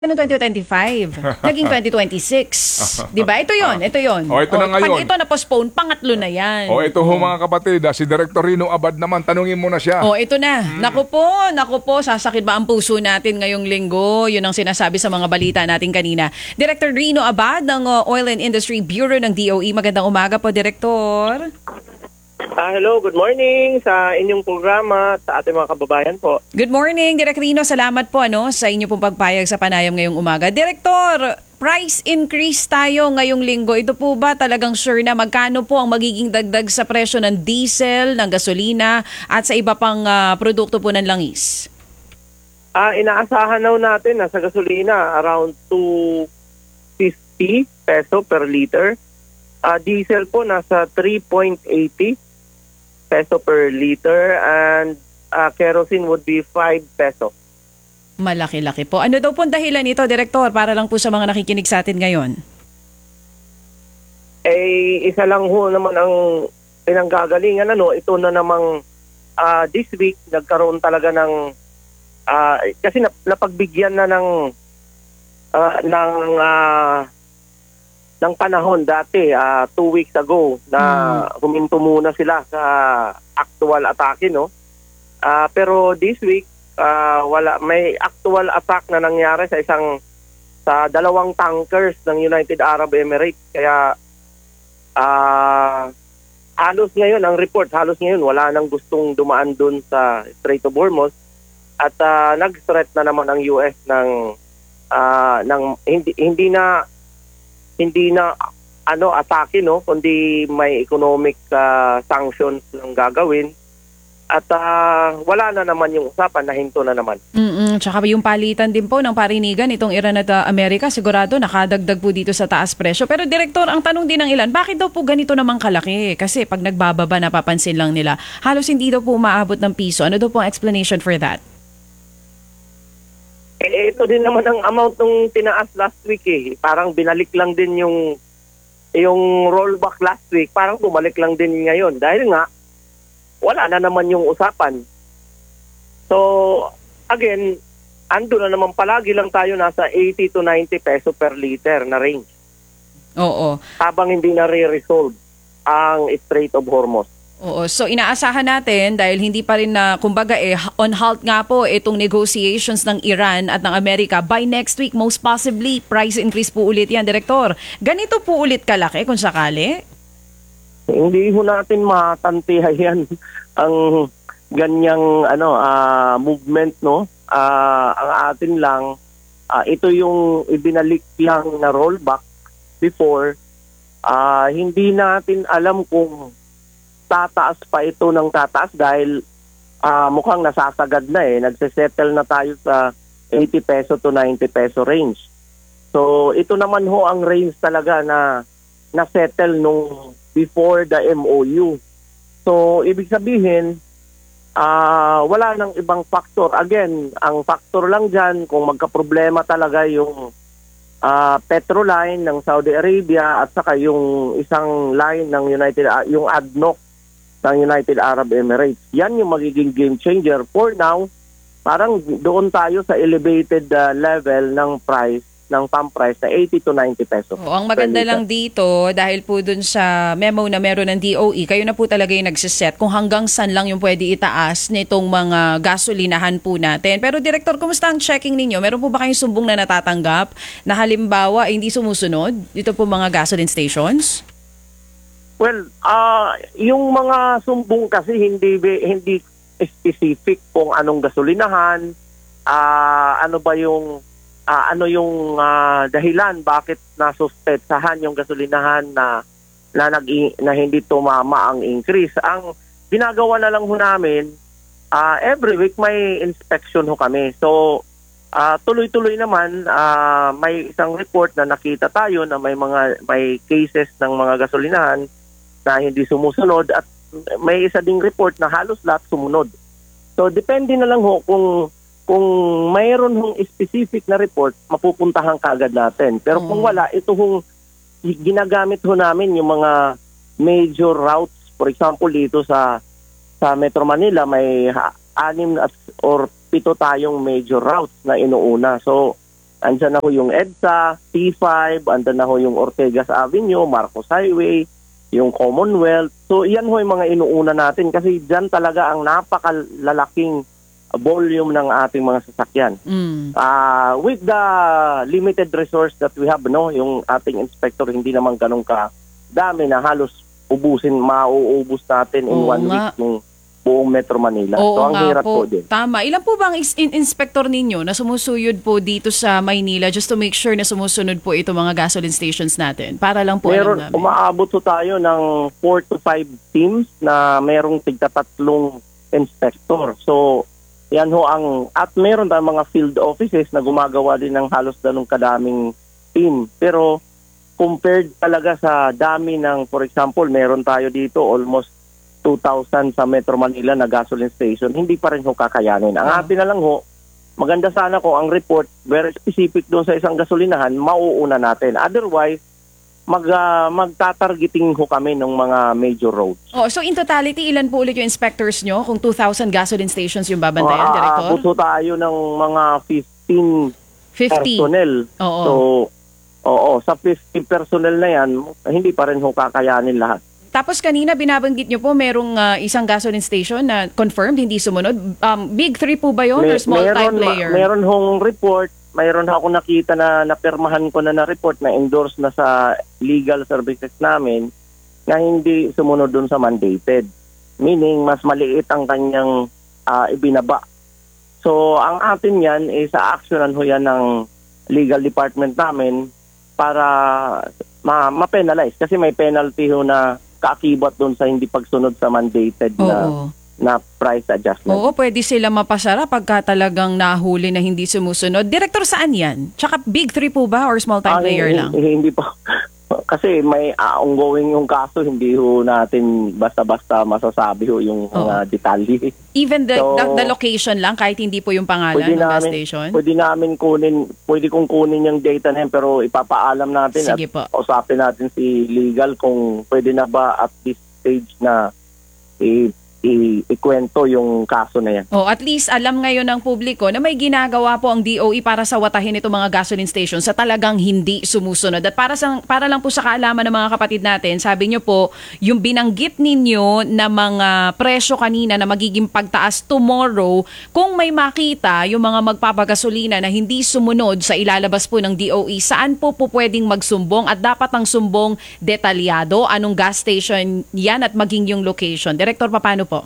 Noong 2025, naging 2026. 'Di ba? Ito 'yon, ito 'yon. Ito na ngayon. Pag ito na-postpone, pangatlo na 'yan. Ito mga kapatid, si Director Rino Abad naman, tanungin mo na siya. Ito na. Naku po, sasakit ba ang puso natin ngayong linggo? 'Yun ang sinasabi sa mga balita natin kanina. Director Rino Abad ng Oil and Industry Bureau ng DOE. Magandang umaga po, Director. Hello, good morning sa inyong programa at sa ating mga kababayan po. Good morning, Direk Rino. Salamat po sa inyo pong pagpayag sa panayam ngayong umaga. Direktor, price increase tayo ngayong linggo. Ito po ba talagang sure na magkano po ang magiging dagdag sa presyo ng diesel, ng gasolina at sa iba pang produkto po ng langis? Inaasahan natin na sa gasolina around 250 peso per liter. Diesel po nasa 3.80 peso per liter and kerosene would be 5 peso. Malaki-laki po. Ano daw po ang dahilan nito, Direktor, para lang po sa mga nakikinig sa atin ngayon? Isa lang ho naman ang pinanggagalingan. Ito na namang this week nagkaroon talaga ng kasi napagbigyan na ng panahon dati 2 weeks ago na huminto muna sila sa actual atake, no? Pero this week may actual attack na nangyari sa dalawang tankers ng United Arab Emirates. Kaya halos ngayon wala nang gustong dumaan dun sa Strait of Hormuz at nag-threat na naman ang US ng hindi na atake, no, kundi may economic sanctions ng gagawin at wala na naman yung usapan, nahinto na naman. Tsaka yung palitan din po ng parinigan itong Iran at Amerika, sigurado nakadagdag po dito sa taas presyo. Pero Direktor, ang tanong din ng ilan, bakit daw po ganito namang kalaki? Kasi pag nagbababa, napapansin lang nila, halos hindi daw po umaabot ng piso. Ano daw po ang explanation for that? Ito din naman ang amount nung tinaas last week Parang binalik lang din yung rollback last week. Parang bumalik lang din ngayon. Dahil nga, wala na naman yung usapan. So, again, ando na naman palagi lang tayo nasa 80 to 90 peso per liter na range. Oo. Habang hindi na re-resolve ang Strait of Hormuz. Oo, so inaasahan natin dahil hindi pa rin kumbaga on halt nga po itong negotiations ng Iran at ng Amerika. By next week, most possibly, price increase po ulit yan, Direktor. Ganito po ulit kalaki kung sakali? Hindi ho natin matantihan yan ang ganyang movement, no? Ang atin lang, ito yung ibinalik lang na rollback before. Hindi natin alam kung tataas pa ito ng tataas dahil mukhang nasasagad na nagsesettle na tayo sa 80 peso to 90 peso range. So ito naman ho ang range talaga na nasettle nung before the MOU. So ibig sabihin wala nang ibang factor. Again, ang factor lang dyan kung magkaproblema talaga yung petroline ng Saudi Arabia at saka yung isang line ng yung ADNOC ng United Arab Emirates. Yan yung magiging game changer. For now, parang doon tayo sa elevated level ng pump price na 80 to 90 pesos. Ang maganda lang dito, dahil po dun sa memo na meron ng DOE, kayo na po talaga yung nagsiset kung hanggang saan lang yung pwede itaas nitong mga gasolinahan po natin. Pero Direktor, kumusta ang checking ninyo? Meron po ba kayong sumbong na natatanggap na halimbawa hindi sumusunod dito po mga gasoline stations? Well, yung mga sumbong kasi hindi specific kung anong gasolinahan, ano yung dahilan bakit nasuspensahan yung gasolinahan na hindi tumama ang increase. Ang ginagawa na lang ho namin, every week may inspection ho kami. So tuloy-tuloy naman, may isang report na nakita tayo na may cases ng mga gasolinahan na hindi sumusunod at may isa ding report na halos lahat sumunod. So depende na lang ho kung mayroon hong specific na report, mapupuntahan kaagad natin. Pero kung wala, ito hong ginagamit ho namin yung mga major routes. For example, dito sa Metro Manila may 6 or 7 tayong major routes na inuuna. So Andyan na ho yung EDSA, T5, andyan na ho yung Ortegas Avenue, Marcos Highway, yung Commonwealth. So yan ho yung mga inuuna natin kasi dyan talaga ang napakalalaking volume ng ating mga sasakyan. With the limited resource that we have, no, yung ating inspector hindi naman ganun ka dami na halos mauubos natin in 1 week ng buong Metro Manila. Oo so ang nga hirap po. po din. Tama. Ilan po bang inspector ninyo na sumusuyod po dito sa Maynila just to make sure na sumusunod po ito mga gasoline stations natin? Para lang po alam namin. Umaabot po tayo ng 4 to 5 teams na merong tigta-3 inspector. So yan ho at meron tayong mga field offices na gumagawa din ng halos ganung kadaming team. Pero compared talaga sa dami ng, for example, meron tayo dito almost 2,000 sa Metro Manila na gasoline station, hindi pa rin ho kakayanin. Ang atin na lang ho, maganda sana kung ang report very specific doon sa isang gasolinahan, mauuna natin. Otherwise, magtatargeting ho kami ng mga major roads. So in totality, ilan po ulit yung inspectors nyo kung 2,000 gasoline stations yung babantayan, Director? Puso tayo ng mga 15 personnel. Oo. So, sa 50 personnel na yan, hindi pa rin ho kakayanin lahat. Tapos kanina binabanggit nyo po merong isang gasoline station na confirmed hindi sumunod. Big 3 po ba yun or small time player? Meron hong report, mayroon ako nakita na napirmahan ko na report na endorse na sa legal services namin na hindi sumunod dun sa mandated. Meaning, mas maliit ang kanyang ibinaba. So, ang atin yan, sa actionan ho yan ng legal department namin para ma-penalize. Kasi may penalty ho na kaakibat doon sa hindi pagsunod sa mandated na price adjustment. Oo, pwede sila mapasara pagka talagang nahuli na hindi sumusunod. Director, saan yan? Tsaka big 3 po ba or small time player lang? Hindi pa. Kasi may ongoing yung kaso, hindi ho natin basta-basta masasabi ho yung mga detalye. Even the location lang, kahit hindi po yung pangalan ng gas station? Pwede kong kunin yung data na yan, pero ipapaalam natin. Sige at usapin natin si legal kung pwede na ba at this stage na ikwento yung kaso na yan. At least alam ngayon ng publiko na may ginagawa po ang DOE para sawatahin itong mga gasoline stations sa talagang hindi sumusunod. At para lang po sa kaalaman ng mga kapatid natin, sabi nyo po, yung binanggit ninyo na mga presyo kanina na magiging pagtaas tomorrow, kung may makita yung mga magpapagasolina na hindi sumunod sa ilalabas po ng DOE, saan po pwedeng magsumbong at dapat ang sumbong detalyado? Anong gas station yan at maging yung location? Director, paano po?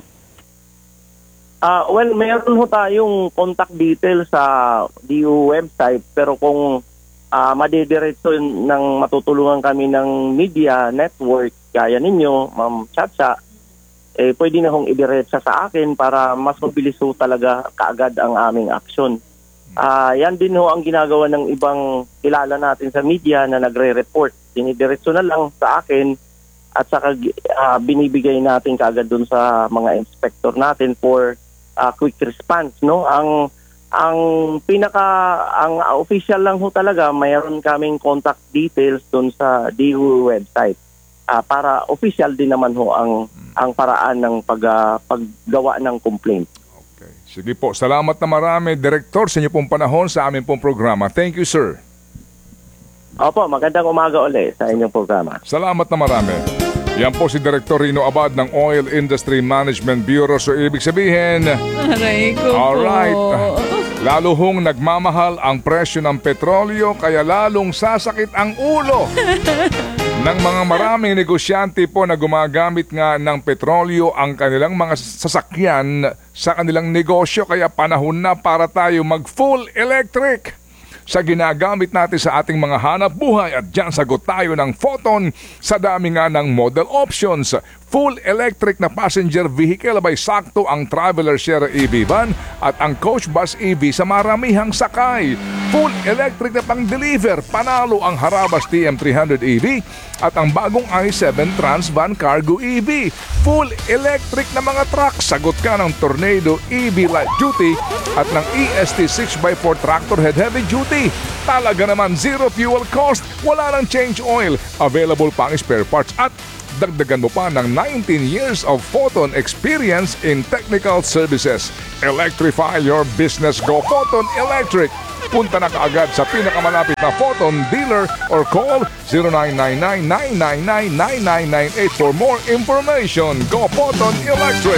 Well, meron ho tayong contact details sa DO website, pero kung madidiretso ng matutulungan kami ng media network, gaya ninyo, Ma'am Chacha, pwede na hong idiretsa sa akin para mas mabilis ho talaga kaagad ang aming aksyon. Yan din ho ang ginagawa ng ibang kilala natin sa media na nagre-report. Dinidiretso na lang sa akin at saka binibigay natin kaagad dun sa mga inspector natin for quick response, no? Ang official lang ho talaga, mayroon kaming contact details doon sa DO website. Para official din naman ho ang paraan ng paggawa ng complaint. Okay. Sige po, salamat na marami, Director, sa inyo pong panahon sa aming pong programa. Thank you, sir. Opo, magandang umaga ulit sa inyong programa. Salamat na marami. Yan po si Director Rino Abad ng Oil Industry Management Bureau. So ibig sabihin, alright, lalo hong nagmamahal ang presyo ng petrolyo kaya lalong sasakit ang ulo ng mga maraming negosyante po na gumagamit nga ng petrolyo ang kanilang mga sasakyan sa kanilang negosyo. Kaya panahon na para tayo mag-full electric sa ginagamit natin sa ating mga hanap buhay. At dyan sagot tayo ng Photon sa dami nga ng model options. Full electric na passenger vehicle abay sakto ang Traveler Share EV van at ang Coach Bus EV sa maramihang sakay. Full electric na pang-deliver, panalo ang Harabas TM300 EV at ang bagong i7 Trans Van Cargo EV. Full electric na mga truck, sagot ka ng Tornado EV Light Duty at ng EST 6x4 Tractor Head Heavy Duty. Talaga naman zero fuel cost, wala nang change oil, available pang spare parts at dagdagan mo pa ng 19 years of Photon experience in technical services. Electrify your business. Go Photon Electric. punta na kaagad sa pinakamalapit na Photon dealer or call 0999-999-9998 for more information. Go Photon Electric!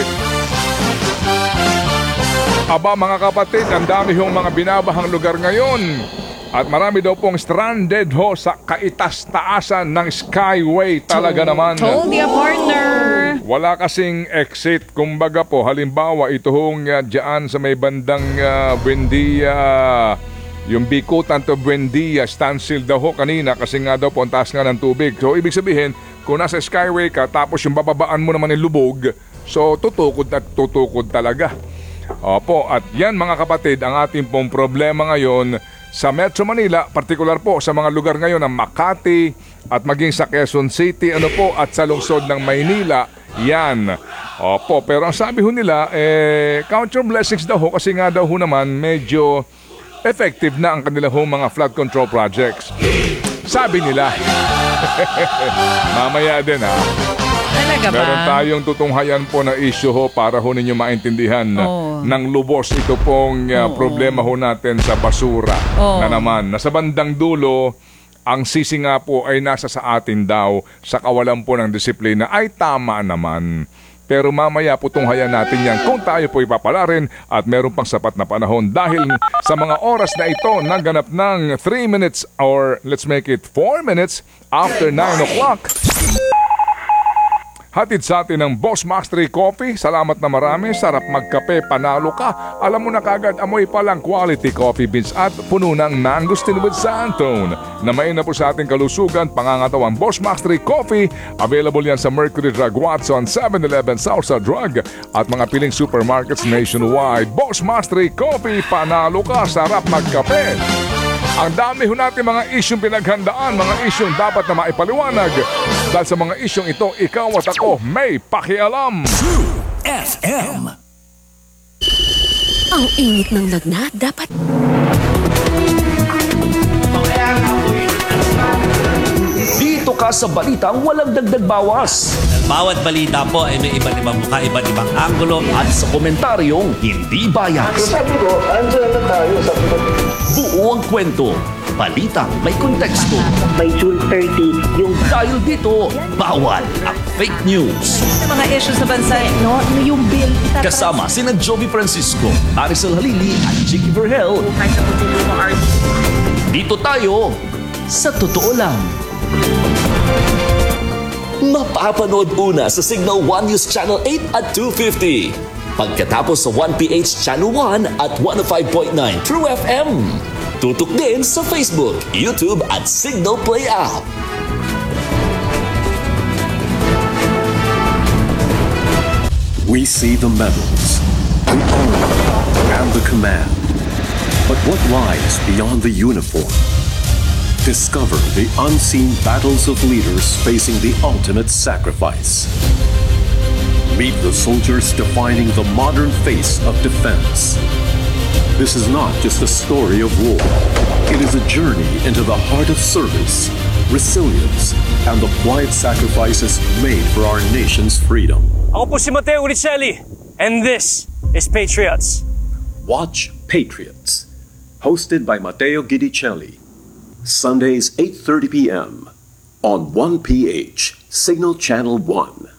Aba mga kapatid, ang dami hong mga binabahang lugar ngayon. At marami daw pong stranded ho sa kaitas-taasan ng Skyway. Talaga naman. Told ya, partner. Wala kasing exit. Kumbaga po, halimbawa ito hong dyan sa may bandang Buendia, yung Bikutan to Buendia, standstill daw ho kanina kasi nga daw po ang taas nga ng tubig. So ibig sabihin, kung nasa Skyway ka tapos yung bababaan mo naman yung lubog, so tutukod at tutukod talaga. Opo, at yan mga kapatid, ang ating pong problema ngayon sa Metro Manila, partikular po sa mga lugar ngayon ng Makati at maging sa Quezon City, at sa lungsod ng Maynila, yan. Opo, pero ang sabi ho nila, count your blessings daw ho kasi nga daw ho naman medyo effective na ang kanila ho mga flood control projects. Sabi nila. Mamaya din ha. Talaga ba? Meron tayong tutunghayan po na issue ho para ho ninyo maintindihan ng lubos ito pong problema ho natin sa basura na naman. Nasa bandang dulo, ang sisi nga po ay nasa sa atin daw sa kawalan po ng disiplina ay tama naman. Pero mamaya po tunghayan natin yan kung tayo po ipapalarin at meron pang sapat na panahon dahil sa mga oras na ito naganap ng 3 minutes or let's make it 4 minutes after 9 o'clock. Hatid sa atin ng Boss Mastery Coffee. Salamat na marami. Sarap magkape, panalo ka. Alam mo na kagad, amoy palang quality coffee beans at puno ng mangosteen with sandtone. Namain na po sa ating kalusugan, pangangatawang Boss Mastery Coffee. Available yan sa Mercury Drug, Watson, 7-Eleven, Salsa Drug at mga piling supermarkets nationwide. Boss Mastery Coffee, panalo ka. Sarap magkape. Ang dami ho natin mga isyong pinaghandaan, mga isyong dapat na maipaliwanag. Dahil sa mga isyong ito, ikaw at ako may pakialam. True FM. Ang init ng lagnat, dapat... Dito ka sa balitang walang dagdag bawas. Bawat balita po ay may iba't ibang mukha, iba't ibang anggulo. At sa komentaryong hindi bias. Sabi ko, andyan na tayo sa Buo ang kwento. Balitang may konteksto. by June 30, yung Dahil dito, bawal ang fake news. Mga issues sa bansa, no? Yung bill. Kasama sina Jovi Francisco, Maricel Halili at Chicky Vergel. Dito tayo sa totoo lang. Mapapanood una sa Signal 1 News Channel 8 at 250. Pagkatapos sa 1PH Channel 1 at 105.9 True FM. Tutok din sa Facebook, YouTube at Signal Play app. We see the medals, the honor, and the command. But what lies beyond the uniform? Discover the unseen battles of leaders facing the ultimate sacrifice. Meet the soldiers defining the modern face of defense. This is not just a story of war. It is a journey into the heart of service, resilience, and the quiet sacrifices made for our nation's freedom. Ako po si Mateo Uricelli, and this is Patriots. Watch Patriots, hosted by Matteo Guidicelli. Sundays 8:30 p.m. on 1PH, Signal Channel 1.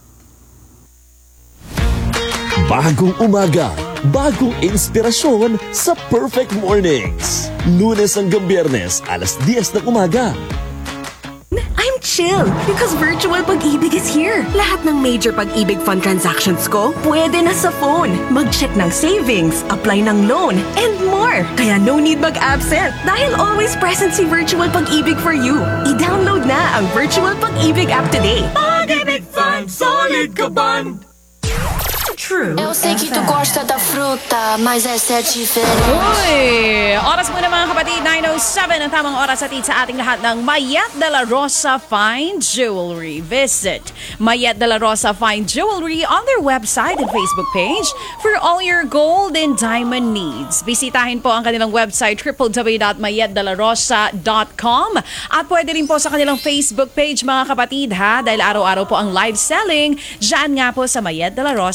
Bagong umaga, bagong inspirasyon sa Perfect Mornings. Lunes hanggang Biyernes, alas 10 ng umaga. I'm chill because Virtual Pag-ibig is here. Lahat ng major Pag-ibig fund transactions ko, pwede na sa phone. Mag-check ng savings, apply ng loan, and more. Kaya no need mag-absent dahil always present si Virtual Pag-ibig for you. I-download na ang Virtual Pag-ibig app today. Pag-ibig Fund, solid ka band! True. Eu sei que tu gosta da fruta, mas essa é diferente. Uy! Oras muna mga kapatid, 9:07 ang tamang oras at sa ating lahat ng Mayet de la Rosa Fine Jewelry. Visit Mayet de la Rosa Fine Jewelry on their website and Facebook page for all your gold and diamond needs. Bisitahin po ang kanilang website www.mayetdelarosa.com at pwede rin po sa kanilang Facebook page mga kapatid ha, dahil araw-araw po ang live selling dyan nga po sa Mayet de la Rosa Facebook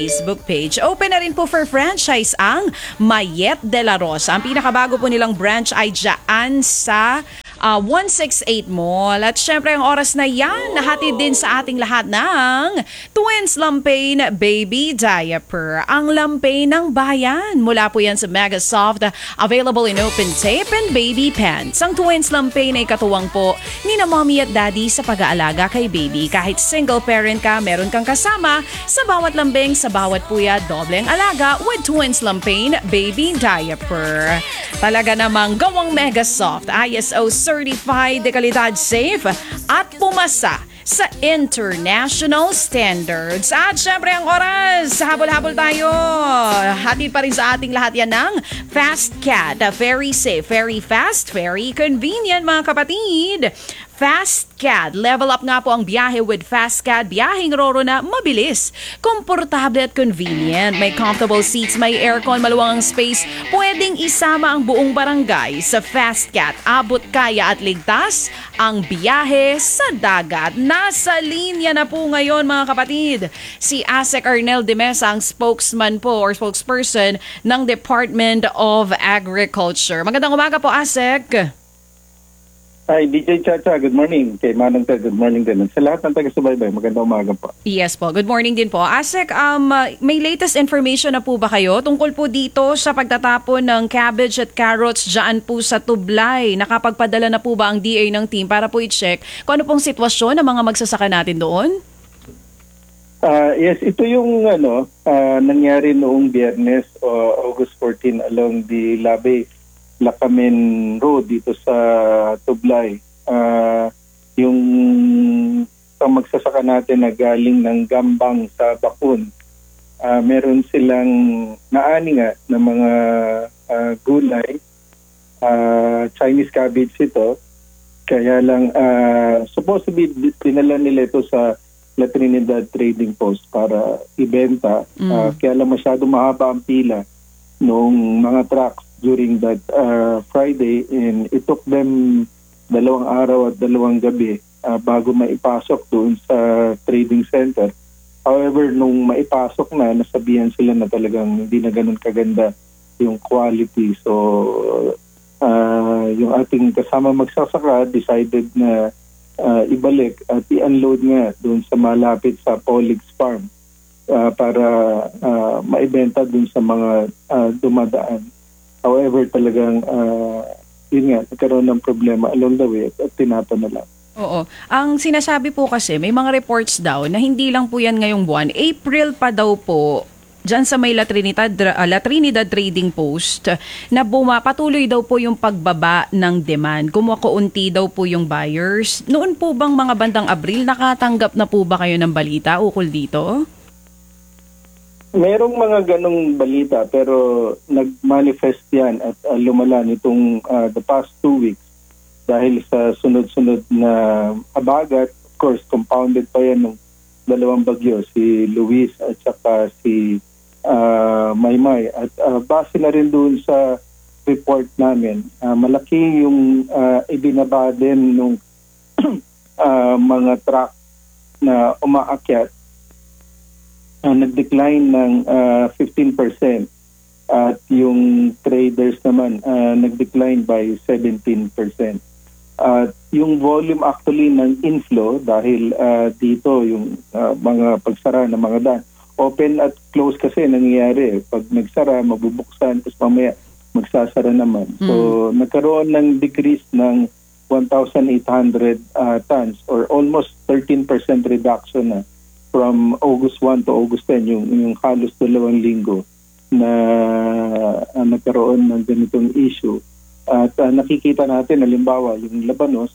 Facebook page. Open na rin po for franchise ang Mayet de la Rosa. Ang pinakabago po nilang branch ay dyan sa 168 Mall. At syempre ang oras na yan, nahatid din sa ating lahat ng Twins Lampain Baby Diaper. Ang lampay ng bayan. Mula po yan sa Mega Soft, available in open tape and baby pants. Ang Twins Lampain ay katuwang po ni na mommy at daddy sa pag-aalaga kay baby. Kahit single parent ka, meron kang kasama sa bawat lambing, sa bawat puya, dobleng alaga with Twins Lampain Baby Diaper. Talaga namang gawang Mega Soft, ISO certified, dekalidad safe at pumasa sa international standards. At syempre ang oras, habol-habol tayo. Hatid pa rin sa ating lahat yan ng Fast Cat. Very safe, very fast, very convenient mga kapatid. Fast Cat. Level up nga po ang biyahe with Fast Cat. Biyaheng Roro na mabilis, komportable at convenient. May comfortable seats, may aircon, maluwang space. Pwedeng isama ang buong barangay sa Fast Cat. Abot kaya at ligtas ang biyahe sa dagat. Nasa linya na po ngayon mga kapatid si ASEC Arnel de Mesa, ang spokesman po or spokesperson ng Department of Agriculture. Magandang umaga po, ASEC. Hi, DJ Chacha. Good morning. Kay Manong Ted, good morning din. Sa lahat ng taga-subaybay, magandang umaga po. Yes po. Good morning din po. ASEC, may latest information na po ba kayo tungkol po dito sa pagtatapon ng cabbage at carrots dyan po sa Tublay? Nakapagpadala na po ba ang DA ng team para po i-check kung ano pong sitwasyon ng mga magsasaka natin doon? Yes, ito yung nangyari noong Biyernes, August 14 along the Lacamen Road dito sa Tublay. Yung magsasaka natin na galing ng Gambang sa Bakun, meron silang naani nga na mga gulay, Chinese cabbage ito. Kaya lang, supposedly dinala nila ito sa La Trinidad Trading Post para ibenta. Kaya lang masyado mahaba ang pila noong mga trucks during that Friday, and it took them 2 araw at 2 gabi bago maipasok doon sa trading center. However, nung maipasok na, nasabihan sila na talagang hindi na ganun kaganda yung quality. So, yung ating kasama magsasaka decided na ibalik at i-unload nga doon sa malapit sa Polix Farm para maibenta doon sa mga dumadaan. However, talagang yun nga, nagkaroon ng problema along the way at tinapon na lang. Oo. Ang sinasabi po kasi, may mga reports daw na hindi lang po yan ngayong buwan. April pa daw po, dyan sa may La Trinidad Trading Post, na patuloy daw po yung pagbaba ng demand. Kumukaunti daw po yung buyers. Noon po bang mga bandang Abril, nakatanggap na po ba kayo ng balita ukol dito? Merong mga ganong balita pero nag-manifest yan at lumala nitong the past 2 weeks dahil sa sunod-sunod na habagat. Of course, compounded pa yan ng 2 bagyo, si Luis at saka si Maymay. At base na rin doon sa report namin, malaki yung ibinaba din ng mga truck na umaakyat. Nag-decline ng 15% at yung traders naman nag-decline by 17%. Yung volume actually ng inflow dahil dito yung mga pagsara ng mga daan. Open at close kasi nangyayari. Pag nagsara, mabubuksan, tapos mamaya magsasara naman. So nagkaroon ng decrease ng 1,800 tons or almost 13% reduction na from August 1 to August 10, yung halos 2 linggo na nagkaroon ng ganitong issue. At nakikita natin, halimbawa, yung Labanos,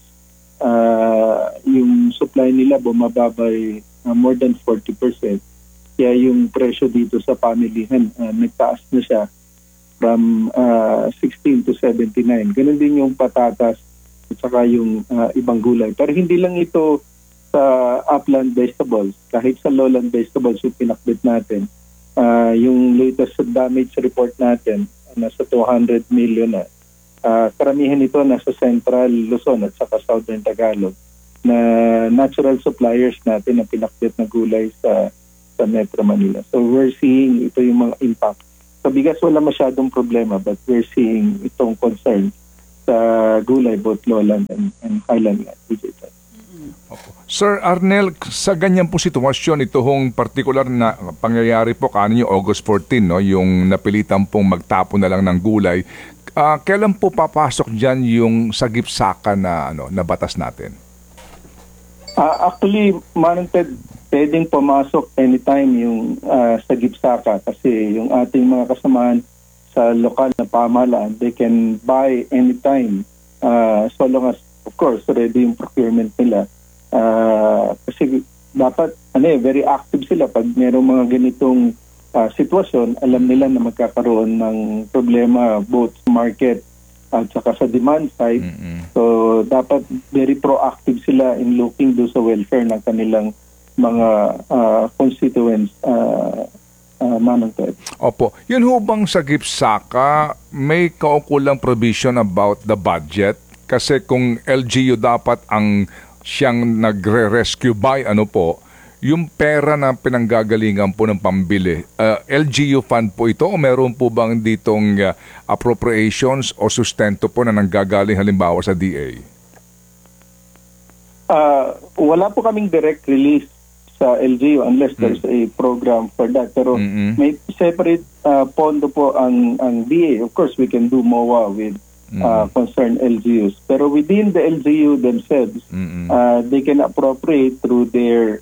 yung supply nila bumaba by more than 40%. Kaya yung presyo dito sa pamilihan, nagtaas na siya from 16 to 79. Ganun din yung patatas at saka yung ibang gulay. Pero hindi lang ito sa upland vegetables, kahit sa lowland vegetables yung pinakbit natin. Yung latest damage report natin, nasa 200 million na. Karamihan ito nasa Central Luzon at saka Southern Tagalog na natural suppliers natin na pinakbit na gulay sa sa Metro Manila. So we're seeing ito yung mga impact. Sa bigas wala masyadong problema, but we're seeing itong concern sa gulay, both lowland and highland land. Sir Arnel, sa ganyan po sitwasyon, ito hong partikular na pangyayari po kaninyo August 14, no, yung napilitan pong magtapon na lang ng gulay, kailan po papasok dyan yung sagip-saka na, na batas natin? Actually, Manong, pwedeng pumasok anytime yung sagip-saka kasi yung ating mga kasamahan sa lokal na pamahalaan, they can buy anytime so long as, of course, ready yung procurement nila. Kasi dapat very active sila pag mayroong mga ganitong sitwasyon, alam nila na magkakaroon ng problema both market at saka sa demand side. So dapat very proactive sila in looking do sa welfare ng kanilang mga constituents. Manong Ted. Opo. Yun ho bang sa GIPSAKA may kaukulang provision about the budget? Kasi kung LGU dapat ang siyang nagre-rescue by yung pera na pinanggagalingan po ng pambili, LGU fund po ito o meron po bang ditong appropriations o sustento po na nanggagaling halimbawa sa DA? Wala po kaming direct release sa LGU unless there's a program for that. Pero may separate pondo po ang DA. Of course, we can do MOA with concerned LGUs. Pero within the LGU themselves, they can appropriate through their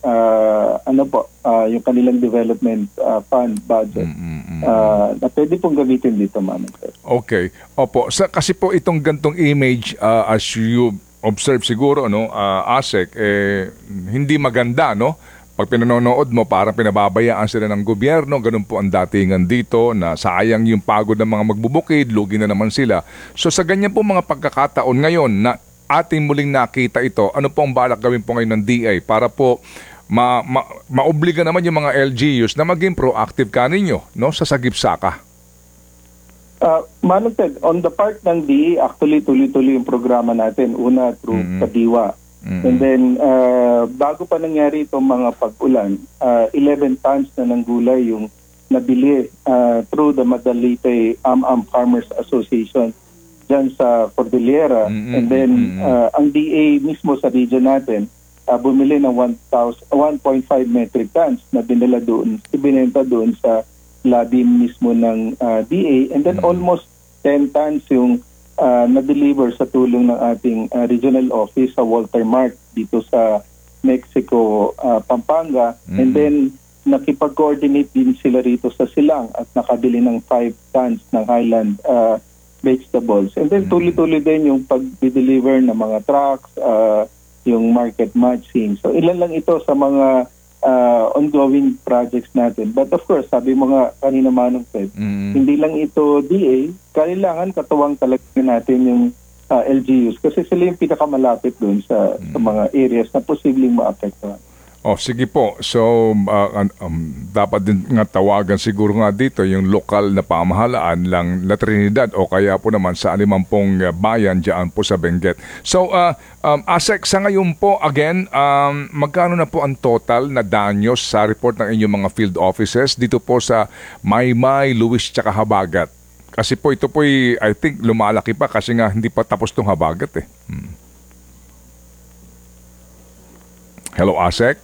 yung kanilang development fund budget. Na pwede pong gamitin dito, Ma'am. Okay. Opo. Kasi po itong gantong image, as you observe siguro, ASEC, hindi maganda, Pag pinanonood mo, parang pinababayaan sila ng gobyerno, ganun po ang datingan dito na sayang yung pagod ng mga magbubukid, lugi na naman sila. So sa ganyan po mga pagkakataon ngayon na ating muling nakita ito, ano po ang balak gawin po ngayon ng DA para po maobliga naman yung mga LGUs na maging proactive kaninyo sa sagip-saka? Manong Ted, on the part ng DA, actually tuloy-tuloy yung programa natin. Una, through Kadiwa. And then, bago pa nangyari itong mga pag-ulan, 11 tons na ng gulay yung nabili through the Madalite Farmers Association dyan sa Cordillera. And then, ang DA mismo sa region natin, bumili ng 1.5 metric tons na ibinenta doon sa lobby mismo ng DA. And then, almost 10 tons yung na-deliver sa tulong ng ating regional office sa Walter Mart dito sa Mexico, Pampanga. And then, nakipag-coordinate din sila rito sa Silang at nakabili ng 5 tons ng Highland vegetables. And then, tuloy-tuloy din yung pag-deliver ng mga trucks, yung market matching. So, ilan lang ito sa mga ongoing projects natin. But of course, sabi mo nga kanina, Manong Ted, hindi lang ito DA, kailangan katuwang talaga natin yung LGUs kasi sila yung pinakamalapit doon sa mga areas na posibleng maapektuhan. Sige po. So, dapat din nga tawagan siguro nga dito yung lokal na pamahalaan lang La Trinidad o kaya po naman sa 50 bayan dyan po sa Benguet. So, ASEC, sa ngayon po, again, magkano na po ang total na danyos sa report ng inyong mga field offices dito po sa Maymay, Luis, tsaka Habagat? Kasi po ito po I think lumalaki pa kasi nga hindi pa tapos itong Habagat eh. Hello, ASEC?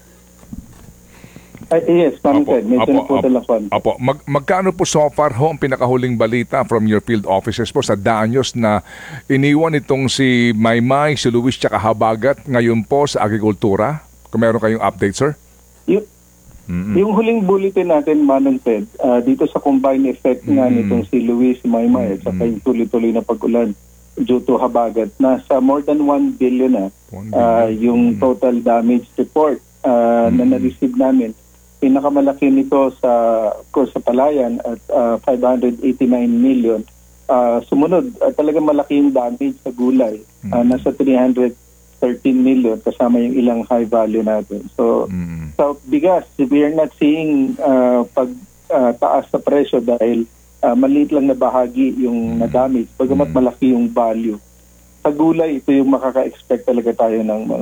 Yes, Ma'am Ted, medyo na po telefon. Apo, magkano po so far ho ang pinakahuling balita from your field offices po sa danyos na iniwan itong si Maymay, si Luis, tsaka Habagat ngayon po sa agrikultura? Kung meron kayong update, sir? Yung huling bulletin natin, Manong Ted, dito sa combined effect nga nitong si Luis, si Maymay, at saka yung tuloy-tuloy na pag-ulan due to Habagat, nasa more than 1 billion na yung total damage report na na-receive namin. Pinakamalaki nito sa, of course, sa Palayan at 589 million. Sumunod, talagang malaki yung damage sa gulay. Nasa 313 million kasama yung ilang high value natin. So, sa bigas, we are not seeing pagtaas sa presyo dahil maliit lang na bahagi yung na-damage, bagamat malaki yung value. Sa gulay, ito yung makaka-expect talaga tayo ng mga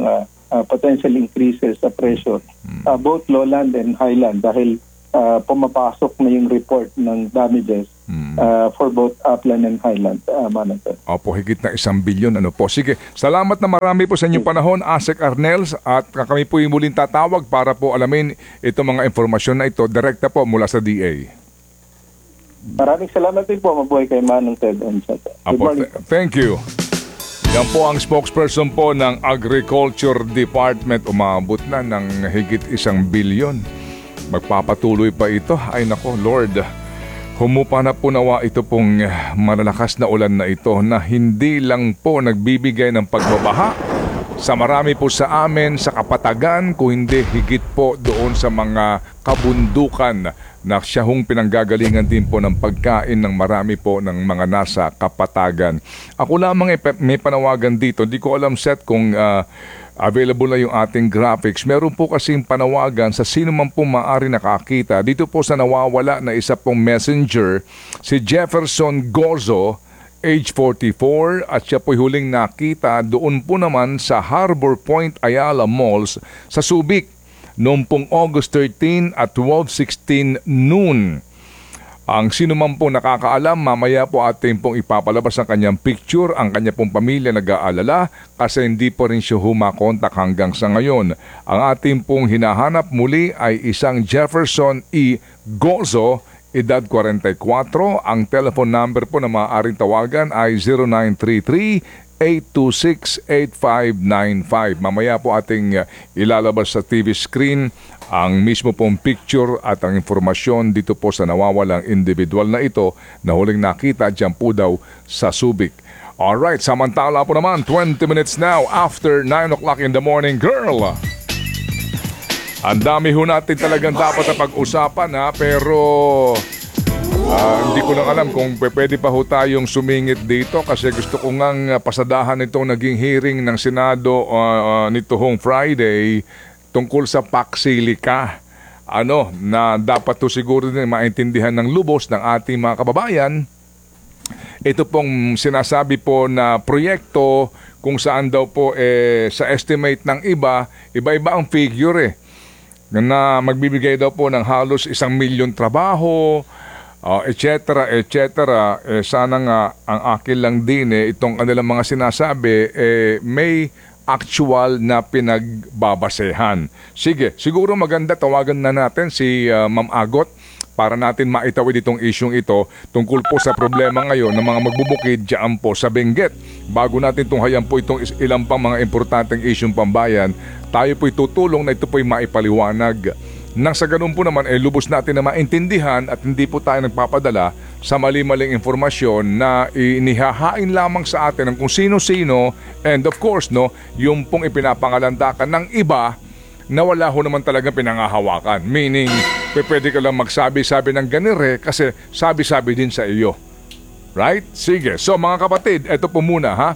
potential increases sa presyo, both lowland and highland, dahil pumapasok na yung report ng damages for both upland and highland, Manager. Opo, higit na 1 bilyon. Ano po? Sige, salamat na marami po sa inyong panahon, Asek Arnels, at kami po yung muling tatawag para po alamin itong mga informasyon na ito direkta po mula sa DA. Maraming salamat din po. Mabuhay kay Manong Ted. Good morning. Thank you. Yan po ang spokesperson po ng Agriculture Department. Umabot na ng higit 1 bilyon. Magpapatuloy pa ito. Ay nako, Lord. Humupa na po nawa ito pong malalakas na ulan na ito na hindi lang po nagbibigay ng pagbabaha sa marami po sa amin sa kapatagan, kung hindi higit po doon sa mga kabundukan na siya hong pinanggagalingan din po ng pagkain ng marami po ng mga nasa kapatagan. Ako lamang may panawagan dito. Hindi ko alam, Seth, kung available na yung ating graphics. Meron po kasing panawagan sa sino man po maaari nakakita. Dito po sa nawawala na isa pong messenger, si Jefferson Gozo, age 44, at siya po'y huling nakita doon po naman sa Harbor Point Ayala Malls sa Subic noong pong August 13 at 12:16 noon. Ang sino man po nakakaalam, mamaya po atin pong ipapalabas ang kanyang picture, ang kanya pong pamilya nag-aalala kasi hindi po rin siya humakontak hanggang sa ngayon. Ang ating pong hinahanap muli ay isang Jefferson E. Gozo, edad 44. Ang telephone number po na maaaring tawagan ay 0933-826-8595. Mamaya po ating ilalabas sa TV screen ang mismo pong picture at ang informasyon dito po sa nawawalang individual na ito na huling nakita dyan po daw sa Subic. Alright, samantala po naman, 20 minutes now after 9 o'clock in the morning, girl. Ang dami ho natin talagang dapat na pag-usapan, ha, pero hindi ko lang alam kung pwede pa ho tayong sumingit dito kasi gusto ko ngang pasadahan itong naging hearing ng Senado nito hong Friday tungkol sa Paxilica. Na dapat to siguro din maintindihan ng lubos ng ating mga kababayan. Ito pong sinasabi po na proyekto kung saan daw po sa estimate ng iba-iba ang figure na magbibigay daw po ng halos 1 milyon trabaho, etc. Sana nga ang akin lang din itong kanilang mga sinasabi may actual na pinagbabasehan. Sige, siguro maganda tawagan na natin si Ma'am Agot para natin maitawid itong isyong ito tungkol po sa problema ngayon ng mga magbubukid dyan po sa Benguet. Bago natin tunghayan po itong ilang pang mga importanteng isyong pambayan, tayo po'y tutulong na ito po'y maipaliwanag. Nang sa ganun po naman, lubos natin na maintindihan at hindi po tayo nagpapadala sa mali-maling informasyon na inihahain lamang sa atin ng kung sino-sino and of course, yung pong ipinapangalandakan ng iba na wala ho naman talagang pinangahawakan. Meaning, pwede ka lang magsabi-sabi ng ganire kasi sabi-sabi din sa iyo. Right? Sige. So mga kapatid, ito po muna ha.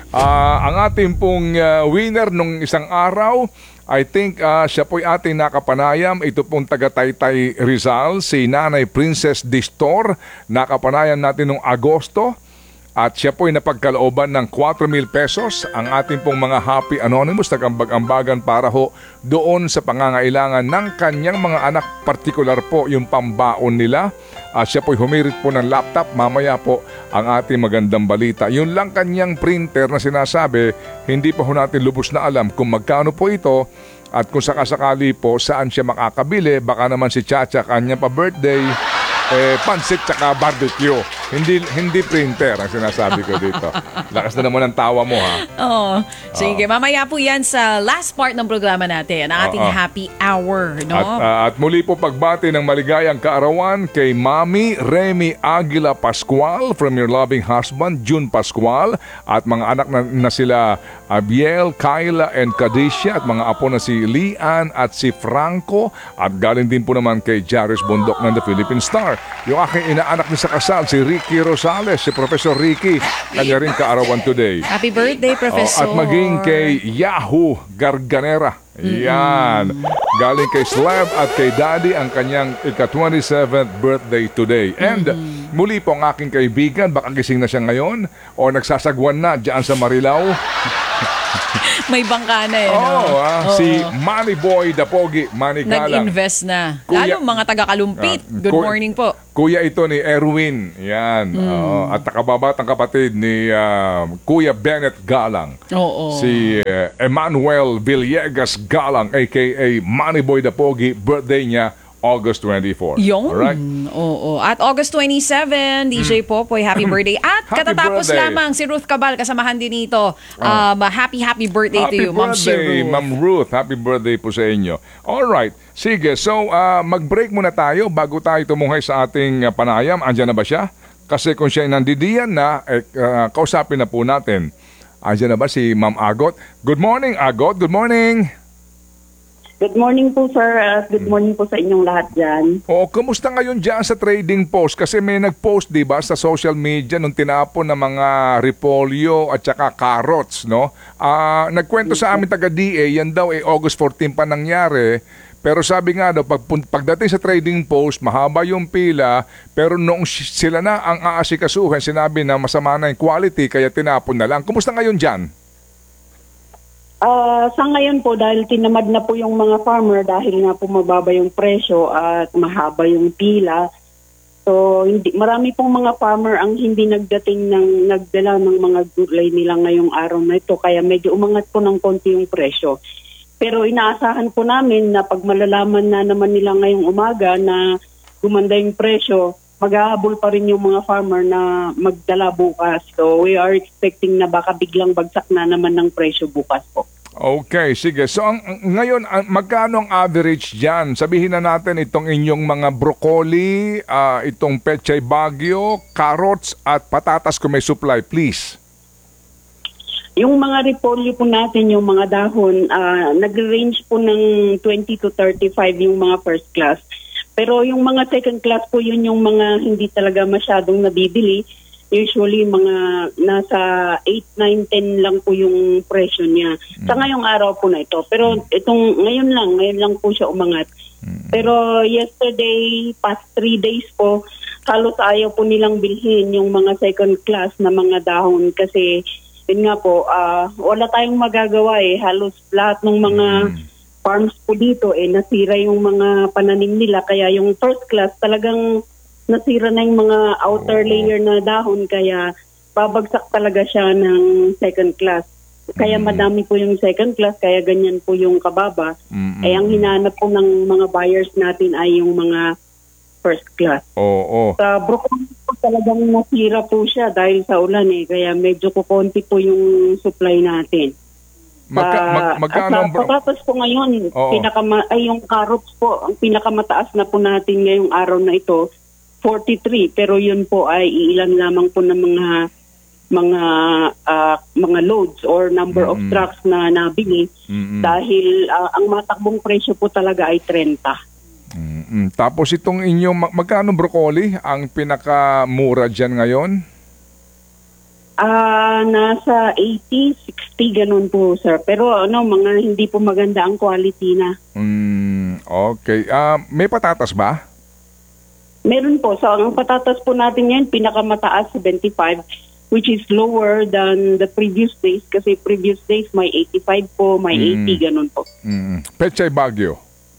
Ang ating pong winner nung isang araw, I think siya po'y ating nakapanayam. Ito pong taga-Taytay Rizal, si Nanay Princess Distor. Nakapanayam natin noong Agosto. At siya po'y napagkalooban ng 4,000 pesos. Ang ating pong mga Happy Anonymous, nagambag-ambagan para ho doon sa pangangailangan ng kanyang mga anak. Partikular po yung pambaon nila. At siya po'y humirit po ng laptop. Mamaya po ang ating magandang balita. Yun lang kanyang printer na sinasabi, hindi pa ho natin lubos na alam kung magkano po ito. At kung sakasakali po saan siya makakabili, baka naman si Chacha kanyang pa-birthday, pansit tsaka barbecue. Hindi printer ang sinasabi ko dito. Lakas na naman ang tawa mo, ha? Oo. Sige, mamaya po yan sa last part ng programa natin, ang ating happy hour, no? At muli po pagbati ng maligayang kaarawan kay Mami Remy Aguila Pascual from your loving husband, June Pascual, at mga anak na sila Abiel, Kyla, and Kadisha, at mga apo na si Lian at si Franco, at galing din po naman kay Jairus Bundok ng The Philippine Star. Yung aking inaanak ni sa kasal, si Ricky Rosales, si Professor Ricky, kanya rin kaarawan today. Happy birthday, Professor. At maging kay Yahoo Garganera. Yan. Galing kay Slab at kay Daddy ang kanyang ika-27th birthday today. And muli po ang aking kaibigan, baka gising na siya ngayon o nagsasagwan na dyan sa Marilao. May bangka na eh. Si Manny Boy Dapogi, Manny Galang. Nag-invest na. Kuya- Lalo mga taga-Kalumpit. Good morning po. Kuya ito ni Erwin. Yan. At nakababatang kapatid ni Kuya Bennett Galang. Oo. Si Emmanuel Villegas Galang, a.k.a. Manny Boy Dapogi. Birthday niya, August 24. Yung. Alright? Oo. At August 27, DJ Popoy, happy birthday. At Happy katatapos birthday. lamang si Ruth Cabal, kasamahan din nito. Happy birthday to you, Ma'am birthday, Ruth. Ma'am Ruth. Happy birthday po sa inyo. Alright. Sige, so mag-break muna tayo bago tayo tumuhay sa ating panayam. Andiyan na ba siya? Kasi kung siya ay nandidiyan na, kausapin na po natin. Andiyan na ba si Ma'am Agot? Good morning, Agot. Good morning. Good morning po, sir. Good morning po sa inyong lahat dyan. Kumusta ngayon dyan sa trading post? Kasi may nag-post, di ba, sa social media nung tinapon ng mga repolyo at saka carrots, no? Nagkwento sa amin taga-DA, yan daw August 14 pa nangyari. Pero sabi nga daw, pagdating sa trading post, mahaba yung pila, pero noong sila na ang aasikasuhan, sinabi na masama na yung quality, kaya tinapon na lang. Kumusta ngayon dyan? Sa ngayon po, dahil tinamad na po yung mga farmer dahil nga po mababa yung presyo at mahaba yung pila. So, marami pong mga farmer ang hindi nagdala ng mga gulay nila ngayong araw na ito. Kaya medyo umangat po ng konti yung presyo. Pero inaasahan po namin na pag malalaman na naman nila ngayong umaga na gumanda yung presyo, maghahabol pa rin yung mga farmer na magdala bukas. So, we are expecting na baka biglang bagsak na naman ng presyo bukas po. Okay, sige. So ngayon, magkano ang average dyan? Sabihin na natin itong inyong mga broccoli, itong pechay bagyo, carrots at patatas kung may supply, please. Yung mga repolyo po natin, yung mga dahon, nag-range po ng 20 to 35 yung mga first class. Pero yung mga second class po, yun yung mga hindi talaga masyadong nabibili. Usually, mga nasa 8, 9, 10 lang po yung presyo niya. Sa ngayong araw po na ito. Pero ngayon lang po siya umangat. Pero yesterday, past 3 days po, halos ayaw po nilang bilhin yung mga second class na mga dahon. Kasi, yun nga po, wala tayong magagawa eh. Halos lahat ng mga farms po dito nasira yung mga pananim nila. Kaya yung first class talagang nasira na yung mga outer layer na dahon, kaya babagsak talaga siya ng second class. Kaya madami po yung second class, kaya ganyan po yung kababa. Ang hinahanap po ng mga buyers natin ay yung mga first class. Sa broccoli po talagang nasira po siya dahil sa ulan kaya medyo kukonti po yung supply natin. Magkano ang patatas po ngayon, yung carrots po, ang pinakamataas na po natin ngayong araw na ito, 43, pero yun po ay ilan lamang po ng mga loads or number of trucks na nabili dahil ang matakbong presyo po talaga ay 30. Tapos itong inyong magkano broccoli ang pinakamura dyan ngayon? Nasa 80, 60 ganun po, sir. Pero mga hindi po maganda ang quality na. Okay. May patatas ba? Meron po. So, ang patatas po natin ngayon, pinakamataas 75, which is lower than the previous days. Kasi previous days, may 85 po, may 80, ganun po. Pechay Bagyo?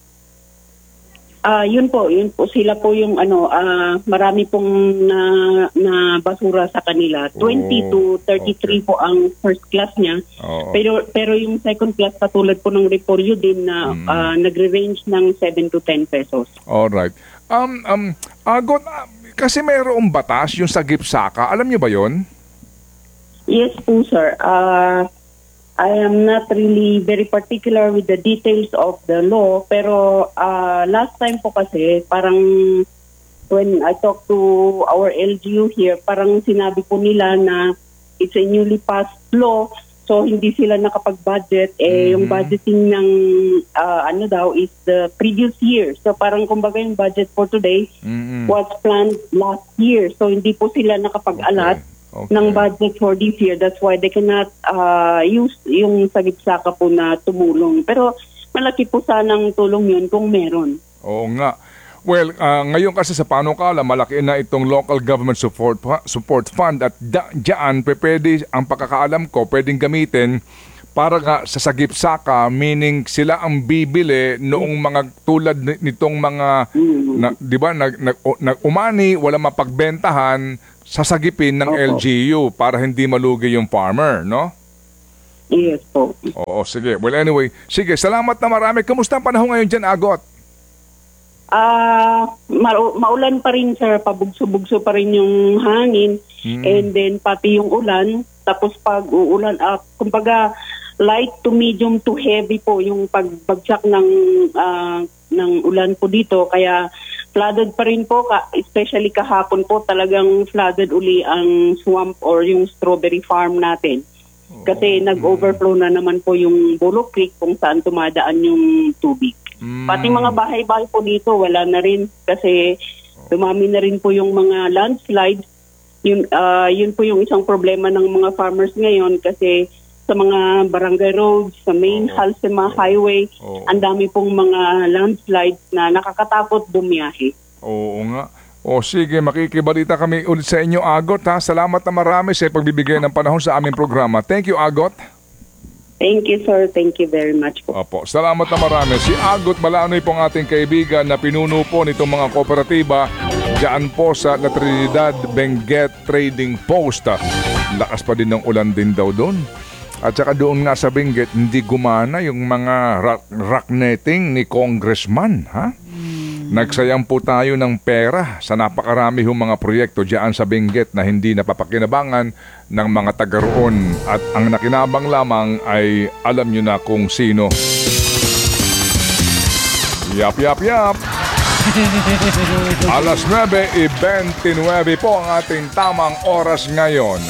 Yun po. Sila po yung marami pong na basura sa kanila. 20 to 33 po ang first class niya. Pero yung second class, katulad po ng repolyo din na nagre-range ng 7 to 10 pesos. Alright. Agot, kasi mayroong batas yung sa Gipsaka. Alam niyo ba yon? Yes po, sir. I am not really very particular with the details of the law, pero last time po kasi, parang when I talked to our LGU here, parang sinabi po nila na it's a newly passed law, so hindi sila nakapag-budget. Yung budgeting ng is the previous year. So parang kumbaga yung budget for today was planned last year. So hindi po sila nakapag-alat ng budget for this year. That's why they cannot use yung sa Gipsaka po na tumulong. Pero malaki po sanang tulong yun kung meron. Oo nga. Well, ngayon kasi sa panukala, malaki na itong local government support fund at diyan, pwede, ang pagkakaalam ko, pwedeng gamitin para nga sa sagip-saka, meaning sila ang bibili noong mga tulad nitong mga, di ba, umani, wala mapagbentahan, sasagipin ng LGU para hindi malugi yung farmer, no? Yes po. Oo, sige. Well, anyway, sige, salamat na marami. Kamusta ang panahon ngayon dyan, Agot? Maulan pa rin, sir. Pabugso-bugso pa rin yung hangin. And then pati yung ulan. Tapos pag uulan, kumbaga light to medium to heavy po yung pagbagsak ng ulan po dito. Kaya flooded pa rin po, especially kahapon po talagang flooded uli ang swamp or yung strawberry farm natin. Kasi nag-overflow na naman po yung Bulo Creek kung saan tumadaan yung tubig. Pati mga bahay-bahay po dito wala na rin kasi dumami na rin po yung mga landslides. Yun po yung isang problema ng mga farmers ngayon kasi sa mga barangay roads, sa main Halsema Highway, ang dami pong mga landslides na nakakatakot bumiyahe. Oo nga. O sige, makikibalita kami ulit sa inyo, Agot. Ha? Salamat na marami sa pagbibigay ng panahon sa aming programa. Thank you, Agot. Thank you, sir. Thank you very much po. Opo, salamat na marami. Si Agot Balanoy pong ating kaibigan na pinuno po nitong mga kooperatiba diyan po sa La Trinidad Benguet Trading Post. Lakas pa din ng ulan din daw doon. At saka doon nga sa Benguet, hindi gumana yung mga rock netting ni Congressman. Ha? Nagsayang po tayo ng pera sa napakarami hong mga proyekto diyan sa Benguet na hindi napapakinabangan ng mga taga roon. At ang nakinabang lamang ay alam nyo na kung sino. Yap, yap, yap. Alas 9:29 po ang ating tamang oras ngayon.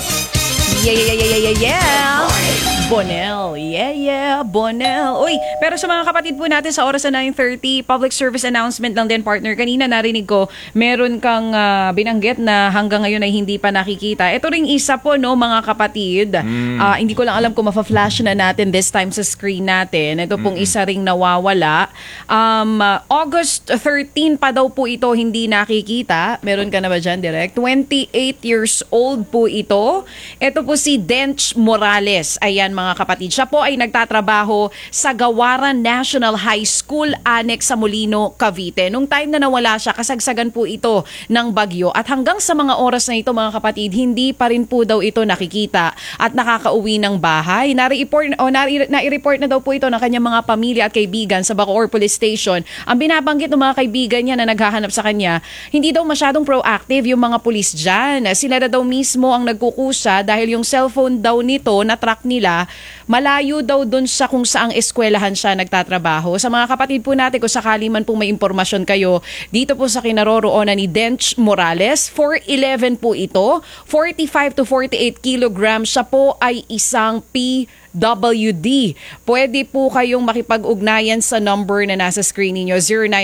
Yeah. Bonel. Yeah. Bonel. Uy, pero sa mga kapatid po natin sa oras na 9:30, public service announcement lang din, partner. Kanina narinig ko, meron kang binanggit na hanggang ngayon ay hindi pa nakikita. Ito ring isa po, no, mga kapatid. Hindi ko lang alam kung ma-flash na natin this time sa screen natin. Ito pong isa ring nawawala. August 13 pa daw po ito hindi nakikita. Meron ka na ba dyan, Direk? 28 years old po ito. Ito po si Dench Morales. Ayan, mga kapatid. Siya po ay nagtatrabaho sa Gawaran National High School Annex sa Molino, Cavite. Nung time na nawala siya, kasagsagan po ito ng bagyo. At hanggang sa mga oras na ito, mga kapatid, hindi pa rin po daw ito nakikita at nakakauwi ng bahay. Nai-report na daw po ito ng kanyang mga pamilya at kaibigan sa Bacoor Police Station. Ang binabanggit ng mga kaibigan niya na naghahanap sa kanya, hindi daw masyadong proactive yung mga pulis dyan. Sila na daw mismo ang nagkukusa dahil yung cellphone daw nito na track nila, malayo daw dun sa kung saang eskwelahan siya nagtatrabaho. Sa mga kapatid po natin, kung sakali man po may impormasyon kayo, dito po sa kinaroroonan ni Dench Morales, 4'11 po ito, 45 to 48 kilograms, siya po ay isang PWD. Pwede po kayong makipag-ugnayan sa number na nasa screen ninyo,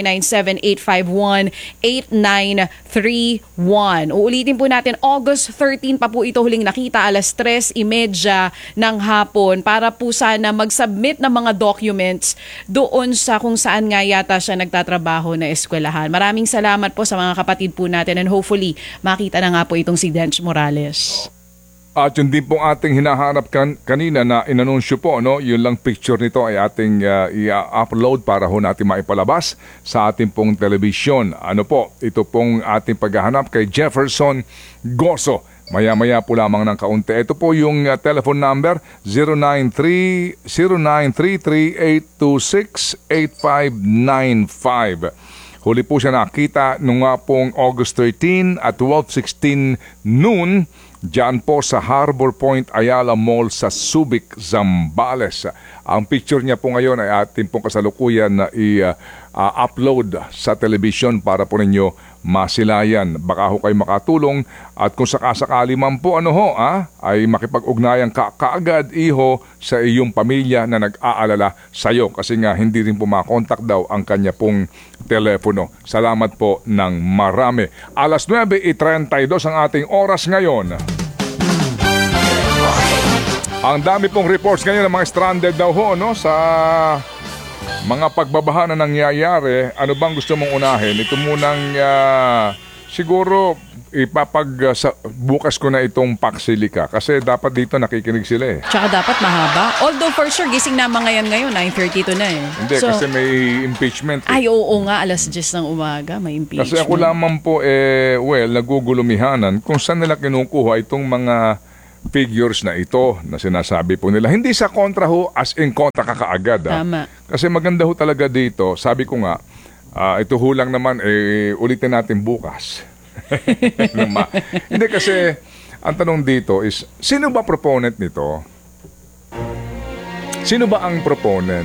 0997-851-8931. Uulitin po natin, August 13 pa po ito huling nakita, alas 3:30 ng hapon, para po sana mag-submit ng mga documents doon sa kung saan nga yata siya nagtatrabaho na eskwelahan. Maraming salamat po sa mga kapatid po natin and hopefully makita na nga po itong si Dench Morales. At yun din pong ating hinahanap kanina na inanunsyo po, no? Yun lang picture nito ay ating i-upload para ho natin maipalabas sa ating pong telebisyon. Ano po, ito pong ating paghahanap kay Jefferson Goso. Maya-maya po lamang ng kaunti. Ito po yung telephone number 0938268595. Huli po siya nakita nung nga pong August 13 at 12:16 noon diyan po sa Harbor Point Ayala Mall sa Subic, Zambales. Ang picture niya po ngayon ay ating pong kasalukuyan na i-upload sa television para po ninyo masilayan. Baka ho kayo makatulong at kung sakasakali man po ay makipag-ugnayan kaagad iho sa iyong pamilya na nag-aalala sa iyo kasi nga hindi rin po makontak daw ang kanya pong telepono. Salamat po ng marami. Alas 9:32 ang ating oras ngayon. Ang dami pong reports ngayon ng mga stranded daw ho, no, sa mga pagbabaha na nangyayari. Ano bang gusto mong unahin? Ito munang siguro bukas ko na itong Paxilica kasi dapat dito nakikinig sila eh. Tsaka dapat mahaba. Although for sure, gising naman ngayon, 9:32 na eh. Hindi, kasi may impeachment. Ay, oo nga, alas 10 ng umaga, may impeachment. Kasi ako lamang po, nagugulumihanan kung saan nila kinukuha itong mga figures na ito na sinasabi po nila. Hindi sa kontra ho, as in kontra ka kaagad. Tama. Kasi maganda ho talaga dito, sabi ko nga, ito ho lang naman, ulitin natin bukas. Hindi kasi, ang tanong dito is, sino ba proponent nito? Sino ba ang proponent?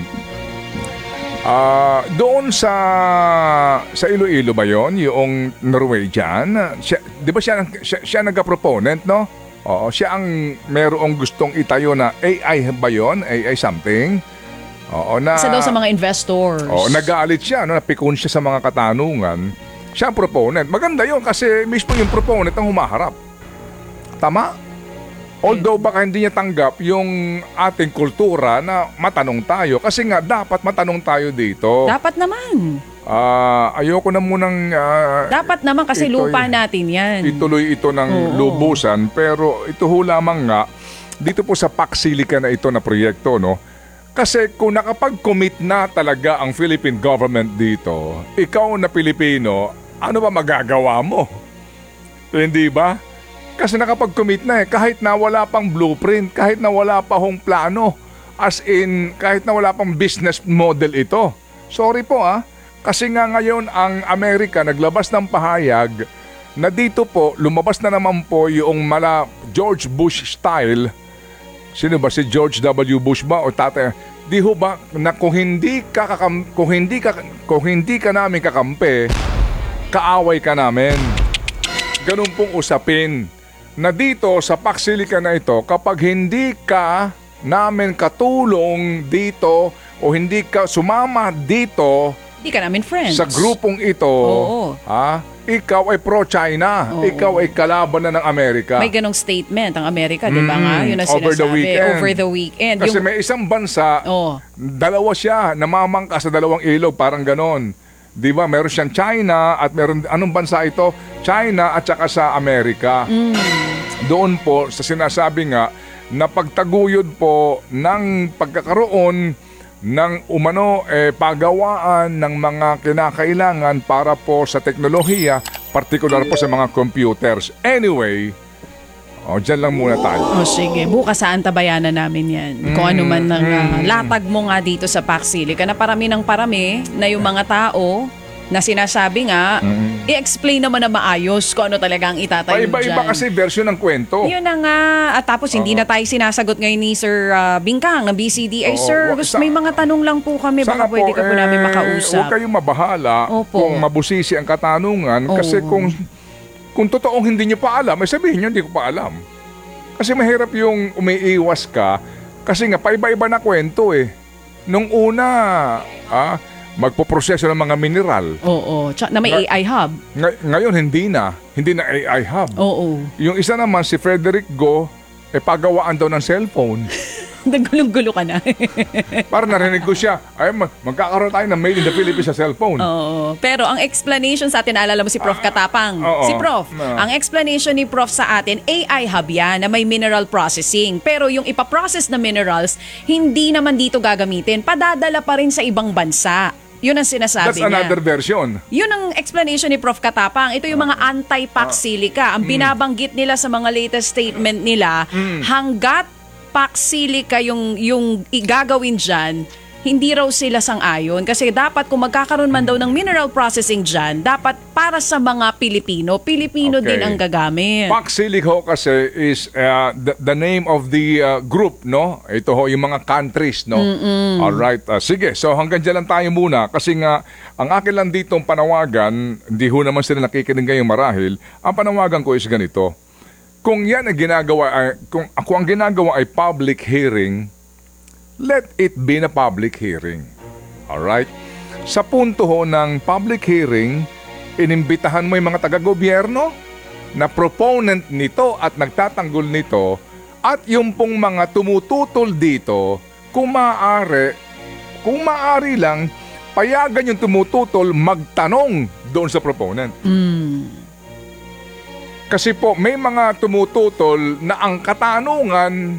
Doon sa Iloilo ba yon, yung Norwegian? Di ba siya nag-proponent, no? Oo, siya ang merong gustong itayo na AI ba yon? AI something? Oo, Isa daw sa mga investors. Oo, nagalit siya, no? Napikon siya sa mga katanungan. Siya ang proponent. Maganda yun kasi mismo yung proponent ang humaharap. Tama? Although baka hindi niya tanggap yung ating kultura na matanong tayo. Kasi nga dapat matanong tayo dito. Dapat naman. Ayoko na munang... dapat naman kasi lupa natin yan. Ituloy ito ng lubusan. Pero ito ho lamang nga, dito po sa Paxilica na ito na proyekto, no? Kasi kung nakapag-commit na talaga ang Philippine government dito, ikaw na Pilipino, ano ba magagawa mo? Hindi ba? Kasi nakapag-commit na eh. Kahit na wala pang blueprint, kahit na wala pa hong plano, as in, kahit na wala pang business model ito. Sorry po kasi nga ngayon ang Amerika naglabas ng pahayag na dito po, lumabas na naman po yung George Bush style. Sino ba? Si George W. Bush ba? O tatay? Di ho ba na kung hindi ka namin kakampi, kaaway ka namin. Ganun pong usapin na dito sa Paxilica na ito, kapag hindi ka namin katulong dito o hindi ka sumama dito, hindi ka namin friends. Sa grupong ito, ikaw ay pro-China. Ikaw ay kalaban na ng Amerika. May ganong statement ang Amerika, di ba nga? Yun ang sinasabi. Over the weekend. Kasi may isang bansa, dalawa siya, namamangka sa dalawang ilog, parang ganon. Di ba? Meron siyang China at meron, anong bansa ito? China at saka sa Amerika. Doon po, sa sinasabi nga, na pagtaguyod po ng pagkakaroon ng pagawaan ng mga kinakailangan para po sa teknolohiya, partikular po sa mga computers. Anyway, dyan lang muna tayo. Sige, bukas sa antabayanan namin yan. Kung ano man latag mo nga dito sa Paxilica na parami ng parami na yung mga tao na sinasabi nga, i-explain naman na maayos kung ano talaga ang itatayo dyan. Iba-iba kasi version ng kwento. Yun na nga. At tapos hindi na tayo sinasagot ngayon ni Sir Bingkang ng BCDA. Sir, may mga tanong lang po kami. Baka pwede ka po namin makausap. Huwag kayong mabahala kung mabusisi ang katanungan. Kasi kung totoong hindi nyo pa alam, sabihin nyo hindi ko pa alam. Kasi mahirap yung umiiwas ka. Kasi nga, paiba-iba na kwento eh. Nung una, magpoproseso ng mga mineral. Na may AI hub. Ngayon, hindi na AI hub. Yung isa naman, si Frederick Go, pagawaan daw ng cellphone. Nagulong-gulo ka na. Parang narinig ko siya, magkakaroon tayo ng made in the Philippines sa cellphone. Pero ang explanation sa atin, naalala mo si Prof. Katapang. Si Prof. Ang explanation ni Prof sa atin, AI hub yan na may mineral processing. Pero yung ipaprocess na minerals, hindi naman dito gagamitin. Padadala pa rin sa ibang bansa. Yun ang sinasabi niya. That's another version. Yun ang explanation ni Prof. Katapang. Ito yung mga anti-Paxilica. Ang binabanggit nila sa mga latest statement nila, hanggat Paxilica yung igagawin dyan, hindi raw sila sang-ayon. Kasi dapat kung magkakaroon man daw ng mineral processing dyan, dapat para sa mga Pilipino. Pilipino din ang gagamit. Paxilica kasi is the name of the group, no? Ito ho, yung mga countries, no? Alright. Sige, so hanggang dyan lang tayo muna. Kasi nga, ang akin lang ditong panawagan, hindi ho naman sila nakikinig ngayong marahil, ang panawagan ko is ganito. Kung yan ang ginagawa, kung ang ginagawa ay public hearing, let it be na public hearing. Alright? Sa punto ho ng public hearing, inimbitahan mo yung mga taga-gobyerno na proponent nito at nagtatanggol nito at yung pong mga tumututol dito, kung maaari lang, payagan yung tumututol magtanong doon sa proponent. Kasi po, may mga tumututol na ang katanungan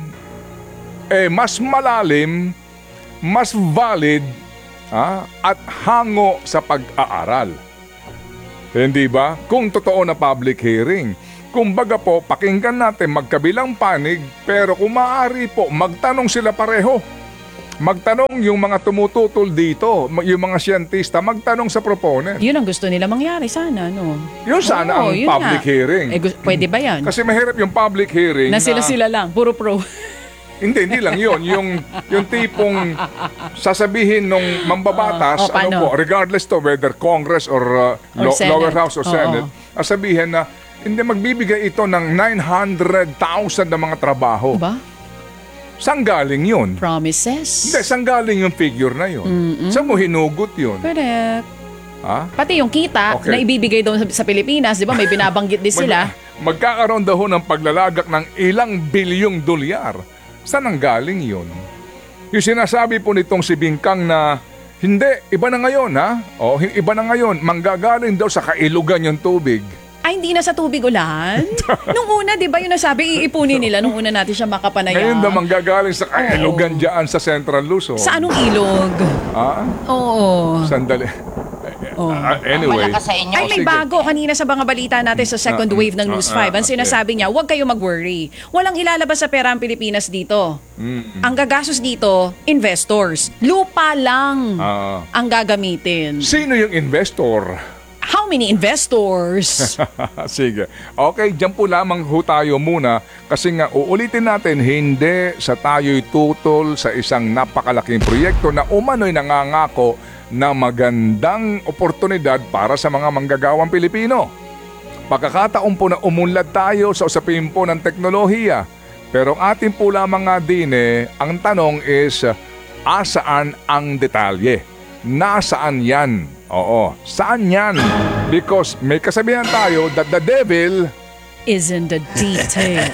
mas malalim, mas valid, at hango sa pag-aaral. Hindi ba? Kung totoo na public hearing. Kumbaga po, pakinggan natin magkabilang panig, pero kung maaari po, magtanong sila pareho. Magtanong yung mga tumututol dito, yung mga siyentista, magtanong sa proponent. Yun ang gusto nila mangyari sana, no? Yun sana ang yun public nga. hearing. Pwede ba yan? Kasi mahirap yung public hearing Na sila lang, puro pro. Hindi lang yun. Yung tipong sasabihin nung mambabatas, regardless to whether Congress or lower house or Senate, sabihin na hindi magbibigay ito ng 900,000 na mga trabaho. Ba? Saan galing yun? Promises? Hindi, saan galing yung figure na yun? Saan mo hinugot yun? Correct. Pati yung kita Okay. na ibibigay doon sa Pilipinas, di ba? May binabanggit din sila. Magkakaroon daw ng paglalagak ng ilang bilyong dolyar. Saan ang galing yun? Yung sinasabi po nitong si Bingkang na hindi, iba na ngayon iba na ngayon, manggagaling daw sa kailugan yung tubig. Ay, hindi na sa tubig ulan? Nung una, di ba yung nasabi, iipunin nila nung una natin siya makapanayam. Ngayon daw manggagaling sa kailugan dyan sa Central Luzon. Sa anong ilog? Oo. Sandali. Anyway. Ay, may bago. Kanina sa mga balita natin sa second wave ng News 5, ang sinasabi niya, huwag kayo mag-worry. Walang ilalabas sa pera ang Pilipinas dito. Ang gagastos dito, investors. Lupa lang ang gagamitin. Sino yung investor? How many investors? Sige. Okay, dyan po lamang tayo muna kasi nga uulitin natin, hindi sa tayo'y tutol sa isang napakalaking proyekto na umano'y nangangako na magandang oportunidad para sa mga manggagawang Pilipino. Pagkakataon po na umunlad tayo sa usapin po ng teknolohiya. Pero atin po lamang nga din ang tanong is, asaan ang detalye? Nasaan yan? Oo, saan yan? Because may kasabihan tayo that the devil is in the details.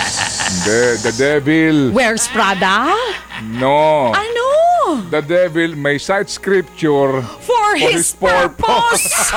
The devil... Where's Prada? No. Ano? The devil may cite scripture for his purpose.